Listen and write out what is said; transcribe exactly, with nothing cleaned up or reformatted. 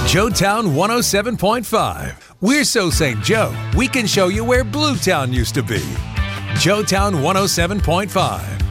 Joetown one oh seven point five. We're so Saint Joe, we can show you where Bluetown used to be. Joetown one oh seven point five.